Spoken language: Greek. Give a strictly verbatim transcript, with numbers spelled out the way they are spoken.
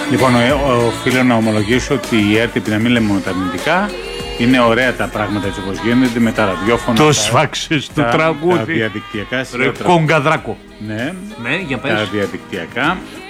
Λοιπόν, οφείλω να ομολογήσω ότι η ΕΡΤ, επειδή να μην λέμε μόνο τα αρνητικά, είναι ωραία τα πράγματα έτσι όπως γίνονται με τα ραδιόφωνα. Το σφάξες του τραγούδι. Τα διαδικτυακά. Κογκαδράκο. Ναι, ναι, για πες. Τα διαδικτυακά.